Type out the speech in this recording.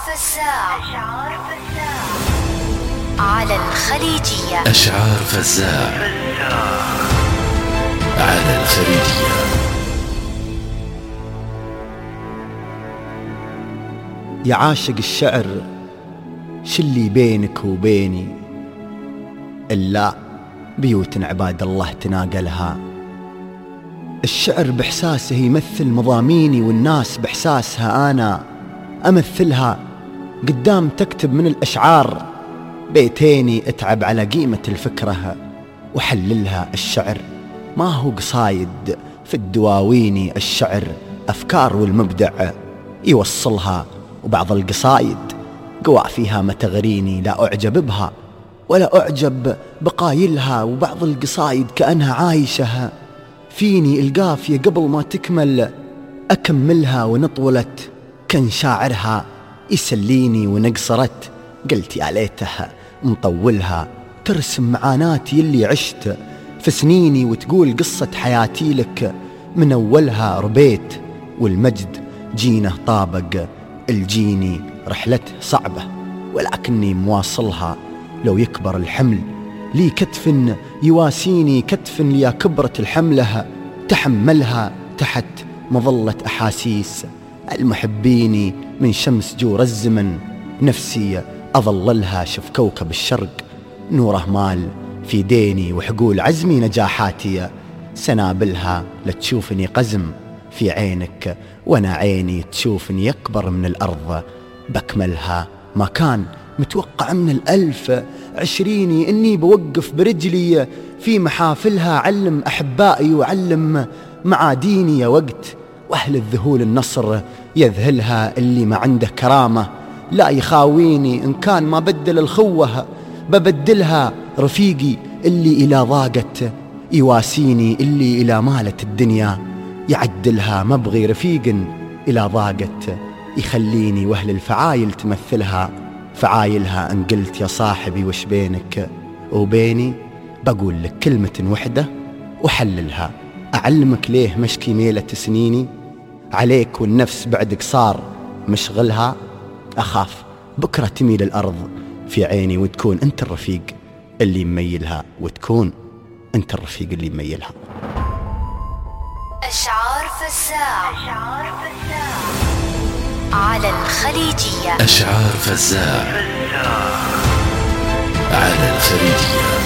فزاع على الخليجية. أشعار فزاع على الخليجية. يا عاشق الشعر، شلي بينك وبيني إلا بيوت عباد الله تناقلها. الشعر بإحساسه يمثل مضاميني، والناس بإحساسها أنا أمثلها. قدام تكتب من الأشعار بيتيني اتعب على قيمة الفكرة وحللها. الشعر ما هو قصايد في الدواوين، الشعر أفكار والمبدع يوصلها. وبعض القصايد قوى فيها ما تغريني، لا أعجب بها ولا أعجب بقايلها. وبعض القصايد كأنها عايشة فيني، القافية قبل ما تكمل أكملها. ونطولت كان شاعرها يسليني، ونقصرت قلت يا ليتها مطولها. ترسم معاناتي اللي عشت في سنيني، وتقول قصة حياتي لك من أولها. ربيت والمجد جينه طابق الجيني، رحلته صعبة ولكني مواصلها. لو يكبر الحمل لي كتف يواسيني، كتف لي كبرت الحملة تحملها. تحت مظلة أحاسيس المحبيني من شمس جور الزمن، نفسي أظللها. شوف كوكب الشرق نوره مال في ديني، وحقول عزمي نجاحاتي سنابلها. لتشوفني قزم في عينك وانا عيني تشوفني أكبر من الأرض بكملها. ما كان متوقع من 1020 إني بوقف برجلي في محافلها. علم أحبائي وعلم معاديني يا وقت، وأهل الذهول النصر يذهلها. اللي ما عنده كرامة لا يخاويني، إن كان ما بدل الخوة ببدلها. رفيقي اللي إلى ضاقت يواسيني، اللي إلى مالت الدنيا يعدلها. ما بغي رفيق إلى ضاقت يخليني، وأهل الفعايل تمثلها فعايلها. إن قلت يا صاحبي وش بينك وبيني، بقول لك كلمة وحدة وحللها. أعلمك ليه مشكي ميلة سنيني عليك، والنفس بعدك صار مشغلها. أخاف بكرة تميل الأرض في عيني، وتكون أنت الرفيق اللي مميلها، وتكون أنت الرفيق اللي مميلها. أشعار فزاع على الخليجية. أشعار فزاع على الخليجية.